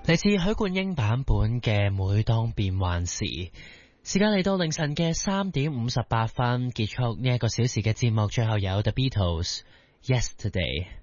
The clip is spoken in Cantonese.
嚟自許冠英版本嘅每當變幻時。時間嚟到凌晨嘅3:58，結束呢一個小時嘅節目，最後有 The Beatles Yesterday。